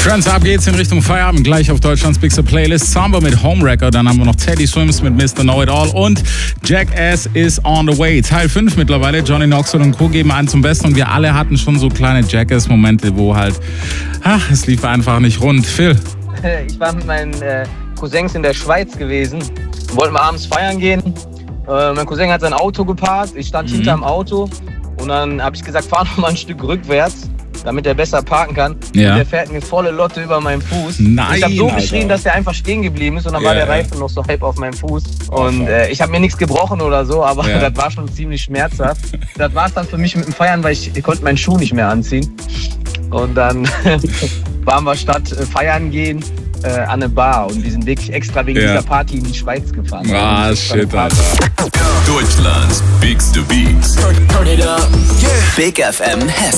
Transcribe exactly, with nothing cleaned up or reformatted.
Friends, ab geht's in Richtung Feierabend. Gleich auf Deutschlands Bigste Playlist. Samba mit Homewrecker. Dann haben wir noch Teddy Swims mit Mister Know-It-All. Und Jackass is on the way. Teil fünf mittlerweile. Johnny Knoxville und Co. geben einen zum Besten. Und wir alle hatten schon so kleine Jackass-Momente, wo halt, ach, es lief einfach nicht rund. Phil. Ich war mit meinen äh, Cousins in der Schweiz gewesen. Wollten wir abends feiern gehen. Äh, mein Cousin hat sein Auto geparkt. Ich stand mhm. hinterm Auto. Und dann habe ich gesagt, fahr noch mal ein Stück rückwärts, damit er besser parken kann. Ja. Und der fährt mir volle Lotte über meinen Fuß. Nein, ich habe so Alter. geschrien, dass der einfach stehen geblieben ist und dann Ja, war der ja. Reifen noch so halb auf meinem Fuß. Oh, Und äh, ich habe mir nichts gebrochen oder so, aber Ja. das war schon ziemlich schmerzhaft. Das war es dann für mich mit dem Feiern, weil ich, ich konnte meinen Schuh nicht mehr anziehen. Und dann waren wir statt äh, feiern gehen äh, an eine Bar und wir sind wirklich extra wegen Ja. dieser Party in die Schweiz gefahren. Ah, Das war eine shit, Party. Alter. Deutschlands Bigste Beats. Turn it up. Yeah. Big F M Hess.